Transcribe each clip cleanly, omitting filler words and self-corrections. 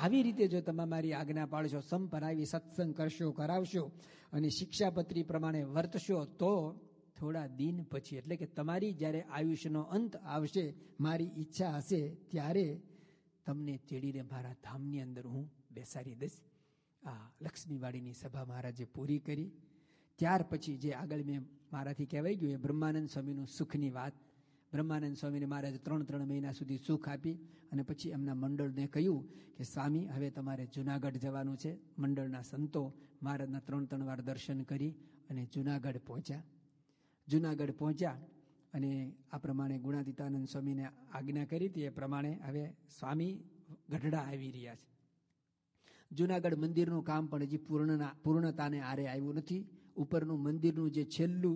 આવી રીતે જો તમે મારી આજ્ઞા પાળશો, સંપરાવી સત્સંગ કરશો, કરાવશો અને શિક્ષાપત્રી પ્રમાણે વર્તશો, તો થોડા દિન પછી, એટલે કે તમારી જ્યારે આયુષ્યનો અંત આવશે, મારી ઈચ્છા હશે, ત્યારે તમને તેડીને મારા ધામની અંદર હું બેસાડી દઈશ. આ લક્ષ્મીવાડીની સભા મહારાજે પૂરી કરી. ત્યાર પછી જે આગળ મેં મારાથી કહેવાઈ ગયું એ બ્રહ્માનંદ સ્વામીનું સુખની વાત. બ્રહ્માનંદ સ્વામીને મહારાજે 3 મહિના સુધી સુખ આપી અને પછી એમના મંડળને કહ્યું કે સ્વામી, હવે તમારે જુનાગઢ જવાનું છે. મંડળના સંતો મહારાજના 3 વાર દર્શન કરી અને જુનાગઢ પહોંચ્યા અને આ પ્રમાણે ગુણાતીતાનંદ સ્વામીને આજ્ઞા કરી હતી એ પ્રમાણે હવે સ્વામી ગઢડા આવી રહ્યા છે. જુનાગઢ મંદિરનું કામ પણ હજી પૂર્ણતાને આરે આવ્યું નથી. ઉપરનું મંદિરનું જે છેલ્લું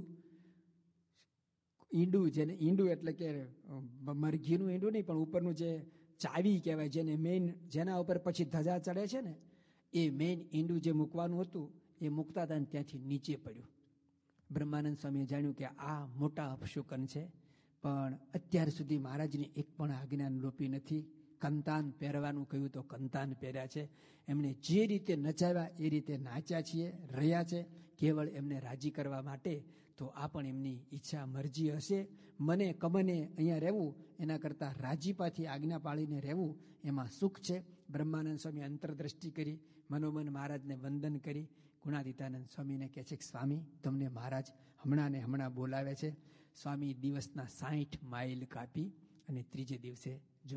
ઈંડું, જેને ઈંડું એટલે કે મરઘીનું ઈંડું નહીં, પણ ઉપરનું જે ચાવી કહેવાય, જેને મેઇન, જેના ઉપર પછી ધજા ચડે છે ને, એ મેઇન ઈંડું જે મૂકવાનું હતું એ મૂકતા હતા ને ત્યાંથી નીચે પડ્યું. બ્રહ્માનંદ સ્વામીએ જાણ્યું કે આ મોટા અપશુકન છે, પણ અત્યાર સુધી મહારાજની એક પણ આજ્ઞા લોપી નથી. કંતાન પહેરવાનું કહ્યું તો કંતાન પહેર્યા છે. એમણે જે રીતે નચાવ્યા એ રીતે નાચ્યા છીએ, રહ્યા છે, કેવળ એમને રાજી કરવા માટે. તો આ પણ એમની ઈચ્છા મરજી હશે. મને કમને અહીંયા રહેવું એના કરતાં રાજીપાથી આજ્ઞા પાળીને રહેવું એમાં સુખ છે. બ્રહ્માનંદ સ્વામી અંતરદ્રષ્ટિ કરી, મનોમન મહારાજને વંદન કરી ગુણાતીતાનંદ સ્વામીને કહે છે કે સ્વામી, તમને મહારાજ હમણાં ને હમણાં બોલાવે છે. સ્વામી દિવસના 60 માઇલ કાપી અને ત્રીજે દિવસે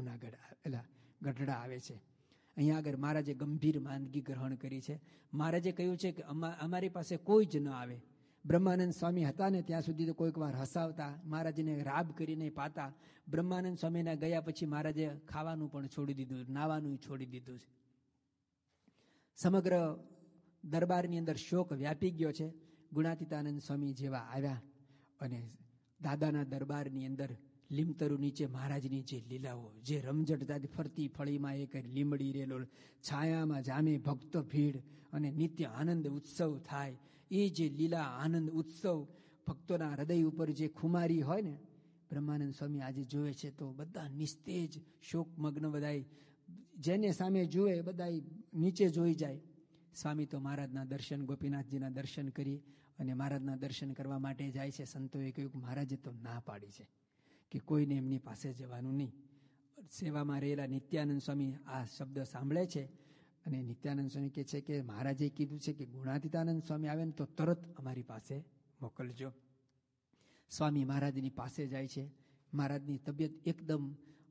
ગઢડા આવે છે. અહીંયા આગળ મહારાજે ગંભીર માંદગી ગ્રહણ કરી છે. મહારાજે કહ્યું છે કે અમારી પાસે કોઈ જ ન આવે. બ્રહ્માનંદ સ્વામી હતા ને ત્યાં સુધી તો કોઈક વાર હસાવતા, મહારાજને રાબ કરીને પાતા. બ્રહ્માનંદ સ્વામીના ગયા પછી મહારાજે ખાવાનું પણ છોડી દીધું, નાવાનું છોડી દીધું છે. સમગ્ર દરબારની અંદર શોક વ્યાપી ગયો છે. ગુણાતીતાનંદ સ્વામી જેવા આવ્યા અને દાદાના દરબારની અંદર લીમતરુ નીચે મહારાજની જે લીલાઓ, જે રમઝટતાથી ફરતી ફળીમાં એક લીમડી રેલો, છાયામાં જામે ભક્ત ભીડ અને નિત્ય આનંદ ઉત્સવ થાય, એ જે લીલા આનંદ ઉત્સવ ભક્તોના હૃદય ઉપર જે ખુમારી હોય ને, બ્રહ્માનંદ સ્વામી આજે જોવે છે તો બધા નિસ્તેજ શોકમગ્ન, બધાય જેને સામે જુએ બધાય નીચે જોઈ જાય. સ્વામી તો મહારાજના દર્શન, ગોપીનાથજીના દર્શન કરી અને મહારાજના દર્શન કરવા માટે જાય છે. સંતોએ કહ્યું કે મહારાજે તો ના પાડી છે કે કોઈને એમની પાસે જવાનું નહીં. સેવામાં રહેલા નિત્યાનંદ સ્વામી આ શબ્દ સાંભળે છે અને નિત્યાનંદ સ્વામી કહે છે કે મહારાજે કીધું છે કે ગુણાતીતાનંદ સ્વામી આવે ને તો તરત અમારી પાસે મોકલજો. સ્વામી મહારાજની પાસે જાય છે. મહારાજની તબિયત એકદમ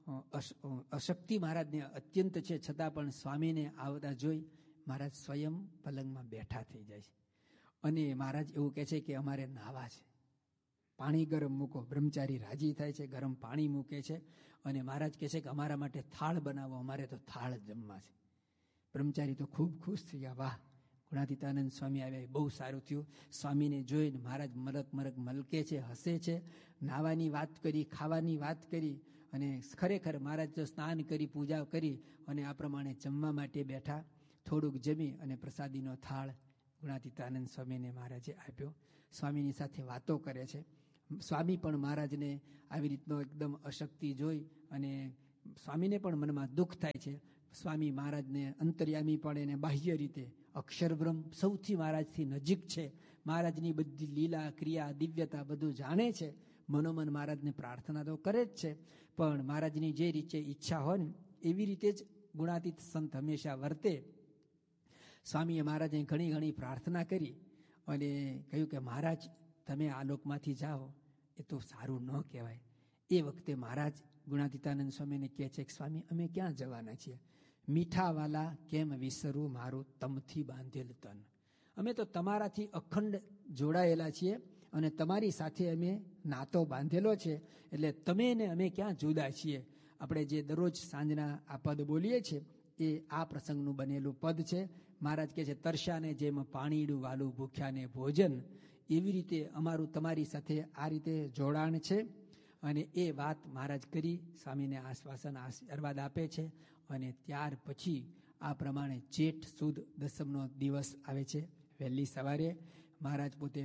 અશક્તિ મહારાજને અત્યંત છે, છતાં પણ સ્વામીને આવતા જોઈ મહારાજ સ્વયં પલંગમાં બેઠા થઈ જાય છે અને મહારાજ એવું કહે છે કે અમારે નાહવા છે, પાણી ગરમ મૂકો. બ્રહ્મચારી રાજી થાય છે, ગરમ પાણી મૂકે છે અને મહારાજ કહે છે કે અમારા માટે થાળ બનાવો, અમારે તો થાળ જમવા છે. બ્રહ્મચારી તો ખૂબ ખુશ થઈ ગયા. વાહ, ગુણાતીતાનંદ સ્વામી આવ્યા, બહુ સારું થયું. સ્વામીને જોઈને મહારાજ મરક મલકે છે, હસે છે. નાવાની વાત કરી, ખાવાની વાત કરી અને ખરેખર મહારાજ તો સ્નાન કરી, પૂજા કરી અને આ પ્રમાણે જમવા માટે બેઠા. થોડુંક જમી અને પ્રસાદીનો થાળ ગુણાતીતાનંદ સ્વામીને મહારાજે આપ્યો. સ્વામીની સાથે વાતો કરે છે. સ્વામી પણ મહારાજને આવી રીતનો એકદમ અશક્તિ જોઈ અને સ્વામીને પણ મનમાં દુઃખ થાય છે. સ્વામી મહારાજને અંતર્યામી પણ એને બાહ્ય રીતે અક્ષરબ્રહ્મ સૌથી મહારાજથી નજીક છે. મહારાજની બધી લીલા, ક્રિયા, દિવ્યતા બધું જાણે છે. મનોમન મહારાજને પ્રાર્થના તો કરે જ છે, પણ મહારાજની જે રીતે ઈચ્છા હોય ને એવી રીતે જ ગુણાતીત સંત હંમેશા વર્તે. સ્વામીએ મહારાજને ઘણી પ્રાર્થના કરી અને કહ્યું કે મહારાજ તમે આ લોકમાંથી જાઓ એ તો સારું ન કહેવાય. એ વખતે મહારાજ ગુણાતીતાનંદ સ્વામીને કહે છે કે સ્વામી, અમે ક્યાં જવાના છીએ? મીઠાવાલા કેમ વિસરું મારું તમથી બાંધેલ તન. અમે તો તમારાથી અખંડ જોડાયેલા છીએ અને તમારી સાથે અમે નાતો બાંધેલો છે, એટલે તમે ને અમે ક્યાં જુદા છીએ. આપણે જે દરરોજ સાંજના આ પદ બોલીએ છીએ એ આ પ્રસંગનું બનેલું પદ છે. મહારાજ કહે છે તરસાને જેમ પાણીડું વાલું ભૂખ્યાને ભોજન, એવી રીતે અમારું તમારી સાથે આ રીતે જોડાણ છે. અને એ વાત મહારાજ કરી સ્વામીને આશ્વાસન, આશીર્વાદ આપે છે. અને ત્યાર પછી આ પ્રમાણે જેઠ સુદ દસમનો દિવસ આવે છે. વહેલી સવારે મહારાજ પોતે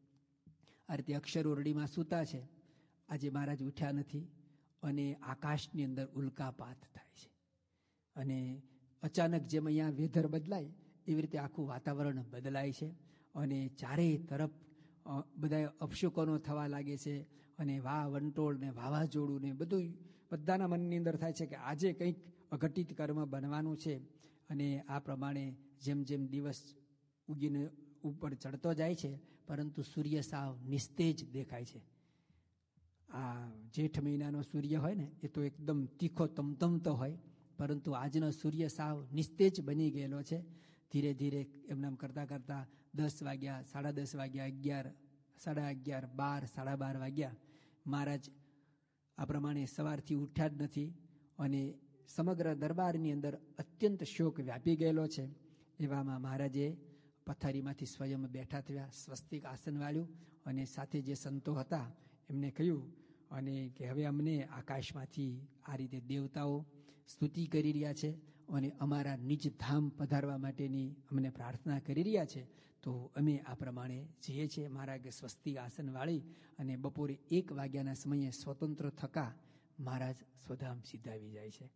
આ રીતે અક્ષર ઓરડીમાં સૂતા છે. આજે મહારાજ ઉઠ્યા નથી અને આકાશની અંદર ઉલ્કાપાત થાય છે અને અચાનક જેમ અહીંયા વેધર બદલાય એવી રીતે આખું વાતાવરણ બદલાય છે અને ચારેય તરફ બધા અપશુકનો થવા લાગે છે અને વંટોળ ને વાવાઝોડું ને બધું બધાના મનની અંદર થાય છે કે આજે કંઈક અઘટિત કર્મ બનવાનું છે. અને આ પ્રમાણે જેમ જેમ દિવસ ઉગીને ઉપર ચડતો જાય છે પરંતુ સૂર્ય સાવ નિસ્તેજ દેખાય છે. આ જેઠ મહિનાનો સૂર્ય હોય ને એ તો એકદમ તીખો તમતમતો હોય, પરંતુ આજનો સૂર્ય સાવ નિસ્તેજ બની ગયેલો છે. ધીરે ધીરે એમનામ કરતાં કરતાં 10 વાગ્યા, 10:30 વાગ્યા, 11, 11:30, 12, 12:30 વાગ્યા. મહારાજ આ પ્રમાણે સવારથી ઉઠ્યા જ નથી અને સમગ્ર દરબારની અંદર અત્યંત શોક વ્યાપી ગયેલો છે. એવામાં મહારાજે પથારીમાંથી સ્વયં બેઠા થયા, સ્વસ્તિક આસન વાળ્યું અને સાથે જે સંતો હતા એમને કહ્યું અને કે હવે અમને આકાશમાંથી આ રીતે દેવતાઓ સ્તુતિ કરી રહ્યા છે અને અમારા નિજ ધામ પધારવા માટેની અમને પ્રાર્થના કરી રહ્યા છે, તો અમે આ પ્રમાણે જઈએ છીએ. મહારાજે સ્વસ્તિક આસન વાળી અને બપોરે 1 વાગ્યાના સમયે સ્વતંત્ર થકા મહારાજ સ્વધામ સિદ્ધાવી જાય છે.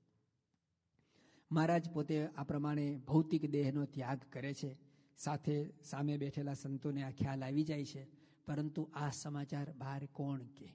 મહારાજ પોતે આ પ્રમાણે ભૌતિક દેહનો ત્યાગ કરે છે. સાથે સામે બેઠેલા સંતોને આ ખ્યાલ આવી જાય છે, પરંતુ આ સમાચાર બહાર કોણ કહે?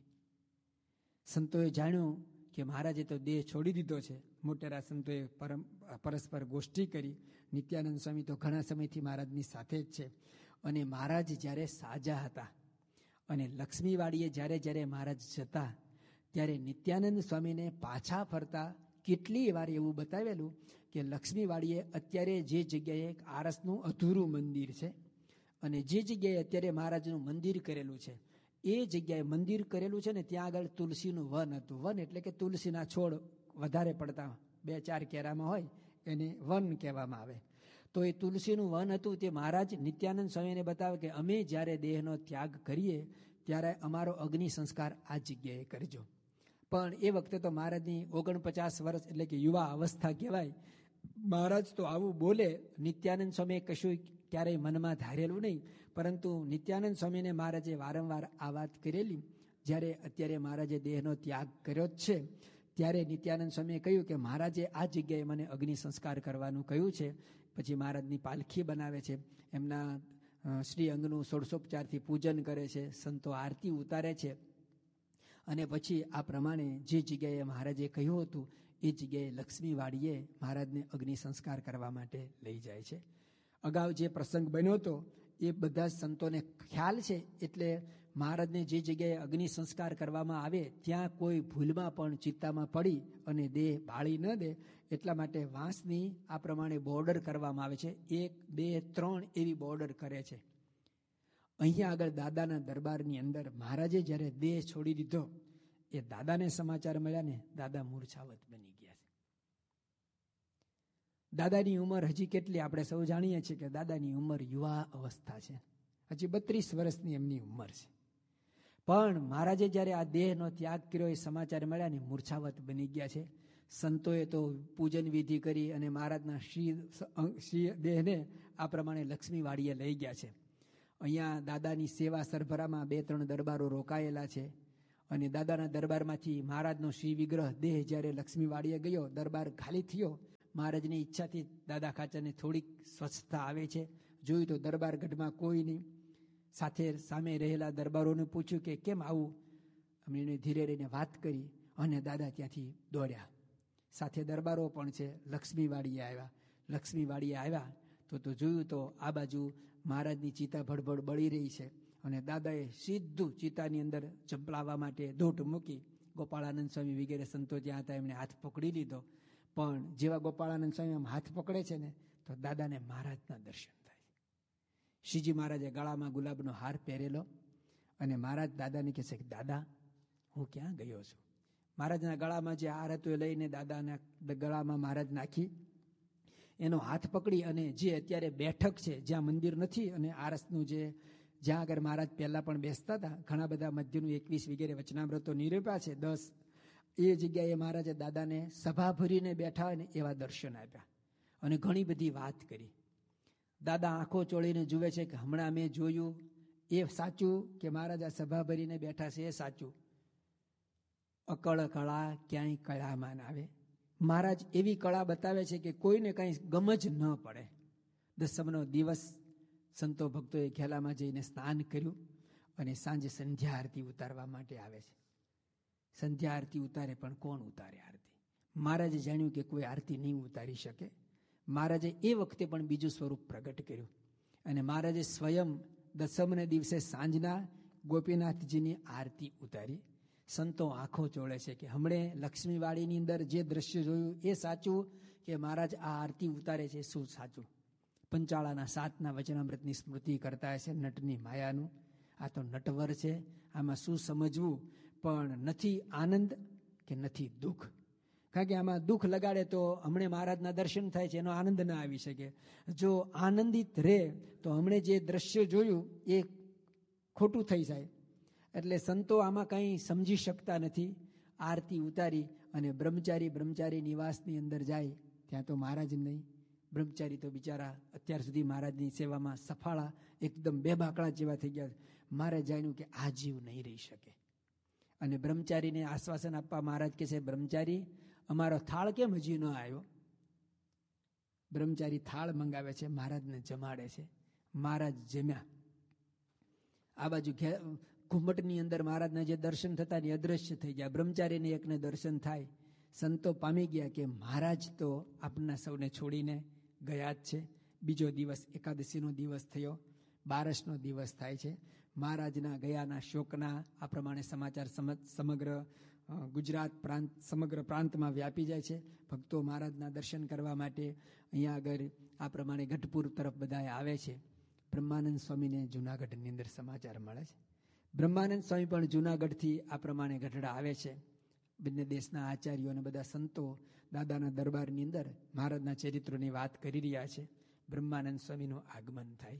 સંતોએ જાણ્યું કે મહારાજે તો દેહ છોડી દીધો છે. મોટેરા સંતોએ પરસ્પર ગોષ્ઠી કરી. નિત્યાનંદ સ્વામી તો ઘણા સમયથી મહારાજની સાથે જ છે અને મહારાજ જ્યારે સાજા હતા અને લક્ષ્મીવાડીએ જ્યારે મહારાજ જતા ત્યારે નિત્યાનંદ સ્વામીને પાછા ફરતા કેટલી વાર એવું બતાવેલું કે લક્ષ્મીવાડીએ અત્યારે જે જગ્યાએ એક આરસનું અધૂરું મંદિર છે અને જે જગ્યાએ અત્યારે મહારાજનું મંદિર કરેલું છે એ જગ્યાએ મંદિર કરેલું છે ને ત્યાં આગળ તુલસીનું વન હતું. વન એટલે કે તુલસીના છોડ વધારે પડતા 2-4 કેરામાં હોય એને વન કહેવામાં આવે. તો એ તુલસીનું વન હતું. તે મહારાજ નિત્યાનંદ સ્વામીને બતાવે કે અમે જ્યારે દેહનો ત્યાગ કરીએ ત્યારે અમારો અગ્નિ સંસ્કાર આ જગ્યાએ કરજો. પણ એ વખતે તો મહારાજની 49 વર્ષ એટલે કે યુવા અવસ્થા કહેવાય. મહારાજ તો આવું બોલે, નિત્યાનંદ સ્વામીએ કશું ક્યારેય મનમાં ધારેલું નહીં, પરંતુ નિત્યાનંદ સ્વામીને મહારાજે વારંવાર આ વાત કરેલી. જ્યારે અત્યારે મહારાજે દેહનો ત્યાગ કર્યો જ છે ત્યારે નિત્યાનંદ સ્વામીએ કહ્યું કે મહારાજે આ જગ્યાએ મને અગ્નિ સંસ્કાર કરવાનું કહ્યું છે. પછી મહારાજની પાલખી બનાવે છે, એમના શ્રી અંગનું ષોડશોપચારથી પૂજન કરે છે, સંતો આરતી ઉતારે છે અને પછી આ પ્રમાણે જે જગ્યાએ મહારાજે કહ્યું હતું એ જગ્યાએ લક્ષ્મીવાડીએ મહારાજને અગ્નિ સંસ્કાર કરવા માટે લઈ જાય છે. અગાઉ જે પ્રસંગ બન્યો હતો એ બધા સંતોને ખ્યાલ છે, એટલે મહારાજને જે જગ્યાએ અગ્નિ સંસ્કાર કરવામાં આવે ત્યાં કોઈ ભૂલમાં પણ ચિત્તામાં પડી અને દેહ બાળી ન દે એટલા માટે વાંસની આ પ્રમાણે બોર્ડર કરવામાં આવે છે. 1, 2, 3 એવી બોર્ડર કરે છે. અહીંયા આગળ દાદાના દરબારની અંદર મહારાજે જ્યારે દેહ છોડી દીધો એ દાદાને સમાચાર મળ્યા ને દાદા મૂર્છાવત બની ગયા છે. દાદાની ઉંમર હજી કેટલી આપણે સૌ જાણીએ છીએ કે દાદાની ઉંમર યુવા અવસ્થા છે. હજી 32 વર્ષની એમની ઉંમર છે. પણ મહારાજે જ્યારે આ દેહનો ત્યાગ કર્યો એ સમાચાર મળ્યા ને મૂર્છાવત બની ગયા છે. સંતોએ તો પૂજન વિધિ કરી અને મહારાજના શ્રી દેહને આ પ્રમાણે લક્ષ્મીવાડીએ લઈ ગયા છે. અહીંયા દાદાની સેવા સરભરામાં 2-3 દરબારો રોકાયેલા છે અને દાદાના દરબારમાંથી મહારાજનો શ્રી વિગ્રહ દેહ જ્યારે લક્ષ્મીવાડીએ ગયો, દરબાર ખાલી થયો. મહારાજની ઈચ્છાથી દાદા ખાચરને થોડીક સ્વચ્છતા આવે છે. જોયું તો દરબાર ગઢમાં કોઈ નહીં. સાથે સામે રહેલા દરબારોને પૂછ્યું કે કેમ આવું? અમને ધીરે રહીને વાત કરી અને દાદા ત્યાંથી દોડ્યા. સાથે દરબારો પણ છે. લક્ષ્મીવાડીએ આવ્યા તો જોયું તો આ બાજુ મહારાજની ચિતા ભડભડ બળી રહી છે અને દાદાએ સીધું ચિતાની અંદર ચંપલાવવા માટે દોટ મૂકી. ગોપાળાનંદ સ્વામી વગેરે સંતો ત્યાં હતા, એમણે હાથ પકડી લીધો. પણ જેવા ગોપાળાનંદ સ્વામી આમ હાથ પકડે છે ને તો દાદાને મહારાજના દર્શન થાય. શ્રીજી મહારાજે ગળામાં ગુલાબનો હાર પહેરેલો અને મહારાજ દાદાને કહે છે કે દાદા હું ક્યાં ગયો છું? મહારાજના ગળામાં જે હાર હતો એ લઈને દાદાના ગળામાં મહારાજ નાખી એનો હાથ પકડી અને જે અત્યારે બેઠક છે જ્યાં મંદિર નથી અને આરસનું જ્યાં આગળ મહારાજ પહેલાં પણ બેસતા હતા, ઘણા બધા મધ્યનું 21 વગેરે વચનામૃતો નિરૂપ્યા છે 10, એ જગ્યાએ મહારાજે દાદાને સભા ભરીને બેઠા હોય ને એવા દર્શન આપ્યા અને ઘણી બધી વાત કરી. દાદા આંખો ચોળીને જુએ છે કે હમણાં મેં જોયું એ સાચું કે મહારાજ આ સભા ભરીને બેઠા છે એ સાચું? અકળ કળા ક્યાંય કળામાં ના આવે. મહારાજ એવી કળા બતાવે છે કે કોઈને કાંઈ ગમ જ ન પડે. દસમનો દિવસ સંતો ભક્તોએ ઘેલામાં જઈને સ્નાન કર્યું અને સાંજે સંધ્યા આરતી ઉતારવા માટે આવે છે. સંધ્યા આરતી ઉતારે, પણ કોણ ઉતારે આરતી? મહારાજે જાણ્યું કે કોઈ આરતી નહીં ઉતારી શકે. મહારાજે એ વખતે પણ બીજું સ્વરૂપ પ્રગટ કર્યું અને મહારાજે સ્વયં દસમને દિવસે સાંજના ગોપીનાથજીની આરતી ઉતારી. સંતો આંખો ચોળે છે કે હમણે લક્ષ્મીવાડીની અંદર જે દ્રશ્ય જોયું એ સાચું કે મહારાજ આ આરતી ઉતારે છે શું સાચું? પંચાળાના 7ના વચનામૃતની સ્મૃતિ કરતા હશે, નટની માયાનું. આ તો નટવર છે, આમાં શું સમજવું? પણ નથી આનંદ કે નથી દુઃખ. કારણ કે આમાં દુઃખ લગાડે તો હમણે મહારાજના દર્શન થાય છે, એનો આનંદ ના આવી શકે. જો આનંદિત રહે તો હમણે જે દ્રશ્ય જોયું એ ખોટું થઈ જાય. એટલે સંતો આમાં કંઈ સમજી શકતા નથી. આરતી ઉતારી અને બ્રહ્મચારી નિવાસની અંદર જાય. ત્યાં તો મહારાજ નહીં, બ્રહ્મચારી તો બિચારા અત્યાર સુધી મહારાજની સેવામાં સફાળા એકદમ બે બાકડા જેવા થઈ ગયા. મારે જાણ્યું કે આ જીવ નહીં રહી શકે અને બ્રહ્મચારીને આશ્વાસન આપવા મહારાજ કહે છે, બ્રહ્મચારી અમારો થાળ કેમ હજી ન આવ્યો? બ્રહ્મચારી થાળ મંગાવે છે, મહારાજને જમાડે છે. મહારાજ જમ્યા. આ બાજુ ઘુમ્મટની અંદર મહારાજના જે દર્શન થતા ને અદ્રશ્ય થઈ ગયા. બ્રહ્મચારીને એકને દર્શન થાય. સંતો પામી ગયા કે મહારાજ તો આપણા સૌને છોડીને ગયા જ છે. બીજો દિવસ એકાદશીનો દિવસ થયો, બારસનો દિવસ થાય છે. મહારાજના ગયાના શોકના આ પ્રમાણે સમાચાર સમગ્ર ગુજરાત પ્રાંત, સમગ્ર પ્રાંતમાં વ્યાપી જાય છે. ભક્તો મહારાજના દર્શન કરવા માટે અહીંયા આગળ આ પ્રમાણે ગઢપુર તરફ બધા આવે છે. બ્રહ્માનંદ સ્વામીને જૂનાગઢની અંદર સમાચાર મળે છે. બ્રહ્માનંદ સ્વામી પણ જૂનાગઢથી આ પ્રમાણે ગઢડા આવે છે. બંને દેશના આચાર્યો અને બધા સંતો દાદાના દરબારની અંદર મહારાજના ચરિત્રોની વાત કરી રહ્યા છે. બ્રહ્માનંદ સ્વામીનું આગમન થાય.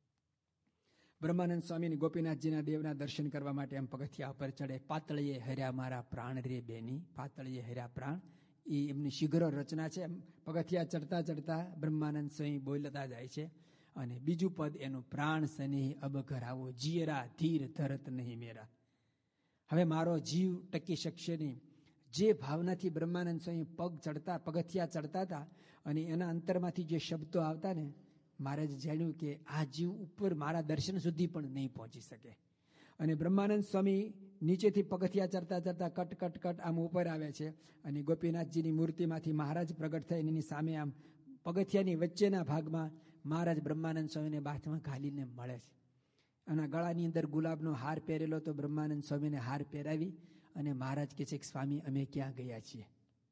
બ્રહ્માનંદ સ્વામીને ગોપીનાથજીના દેવના દર્શન કરવા માટે આમ પગથિયા ઉપર ચડે. પાતળીએ હર્યા મારા પ્રાણ રે બેની, પાતળીએ હર્યા પ્રાણ, એ એમની શીઘ્ર રચના છે. પગથિયા ચડતા ચડતા બ્રહ્માનંદ સ્વામી બોલતા જાય છે અને બીજું પદ એનું, પ્રાણ સનેહ અબ ઘરાવો જીયરા ધીર ધરત નહીં મેરા. હવે મારો જીવ ટકી શકશે નહીં. જે ભાવનાથી બ્રહ્માનંદ સ્વામી પગથિયા ચડતા હતા અને એના અંતરમાંથી જે શબ્દો આવતા ને, મહારાજે જાણ્યું કે આ જીવ ઉપર મારા દર્શન સુધી પણ નહીં પહોંચી શકે. અને બ્રહ્માનંદ સ્વામી નીચેથી પગથિયા ચડતા ચડતા કટ કટ કટ આમ ઉપર આવે છે અને ગોપીનાથજીની મૂર્તિમાંથી મહારાજ પ્રગટ થાય એની સામે આમ પગથિયાની વચ્ચેના ભાગમાં મહારાજ બ્રહ્માનંદ સ્વામીને બાથમાં ઘાલીને મળે છે. એના ગળાની અંદર ગુલાબનો હાર પહેરેલો તો બ્રહ્માનંદ સ્વામીને હાર પહેરાવી અને મહારાજ કહે છે કે સ્વામી અમે ક્યાં ગયા છીએ?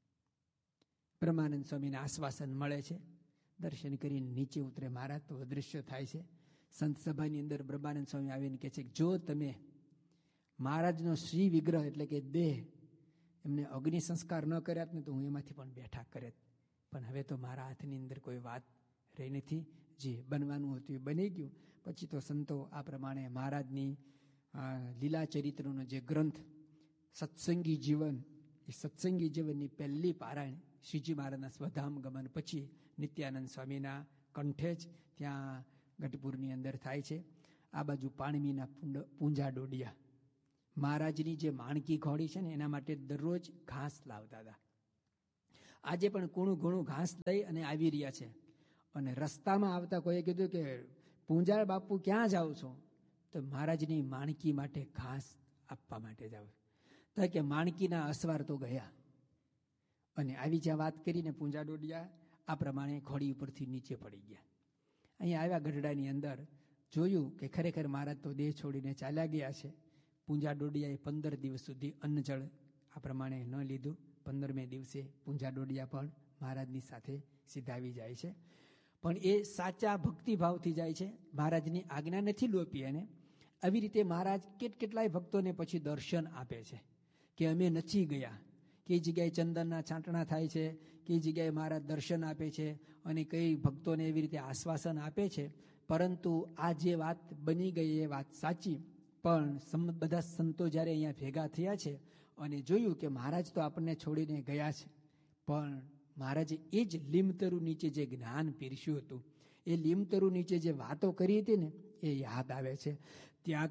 બ્રહ્માનંદ સ્વામીને આશ્વાસન મળે છે. દર્શન કરીને નીચે ઉતરે. મહારાજ તો અદૃશ્ય થાય છે. સંત સભાની અંદર બ્રહ્માનંદ સ્વામી આવીને કહે છે કે જો તમે મહારાજનો શ્રી વિગ્રહ એટલે કે દેહ એમને અગ્નિ સંસ્કાર ન કર્યા ને તો હું એમાંથી પણ બેઠા કરે. પણ હવે તો મારા હાથની અંદર કોઈ વાત રહી નથી. જે બનવાનું હતું એ બની ગયું. પછી તો સંતો આ પ્રમાણે મહારાજની લીલા ચરિત્રનો જે ગ્રંથ સત્સંગી જીવન, એ સત્સંગી જીવનની પહેલી પારાયણ શ્રીજી મહારાજના સ્વધામ ગમન પછી નિત્યાનંદ સ્વામીના કંઠે જ ત્યાં ગઢપુરની અંદર થાય છે. આ બાજુ પાણમીના પૂંજા ડોડિયા મહારાજની જે માણકી ઘોડી છે ને એના માટે દરરોજ ઘાસ લાવતા હતા. આજે પણ કૂણું ઘણું ઘાસ લઈ અને આવી રહ્યા છે. અને રસ્તામાં આવતા કોઈએ કીધું કે પૂંજા બાપુ ક્યાં જાઓ છો? તો મહારાજની માણકી માટે ઘાસ આપવા માટે જાવ. તો કે માણકીના અસવાર તો ગયા. અને આવી જ્યાં વાત કરીને પૂંજા ડોડિયા આ પ્રમાણે ઘોડી ઉપરથી નીચે પડી ગયા. અહીંયા આવ્યા ગઢડાની અંદર જોયું કે ખરેખર મહારાજ તો દેહ છોડીને ચાલ્યા ગયા છે. પૂંજા ડોડિયાએ 15 દિવસ સુધી અન્ન જળ આ પ્રમાણે ન લીધું. 15મે દિવસે પૂંજા ડોડિયા પણ મહારાજની સાથે સીધાવી જાય છે. પણ એ સાચા ભક્તિભાવથી જાય છે. મહારાજની આજ્ઞા નથી લોપી એને. આવી રીતે મહારાજ કેટલાય ભક્તોને પછી દર્શન આપે છે કે અમે નથી ગયા. કઈ જગ્યાએ ચંદનના છાંટણા થાય છે, કઈ જગ્યાએ મહારાજ દર્શન આપે છે અને કઈ ભક્તોને એવી રીતે આશ્વાસન આપે છે. પરંતુ આ જે વાત બની ગઈ એ વાત સાચી. પણ બધા સંતો જ્યારે અહીંયા ભેગા થયા છે અને જોયું કે મહારાજ તો આપણને છોડીને ગયા છે, પણ મહારાજે એ જ લીમતરુ નીચે જે જ્ઞાન પીરસ્યું હતું, એ લીમતરુ નીચે જે વાતો કરી હતી ને, એ યાદ આવે છે. ત્યાં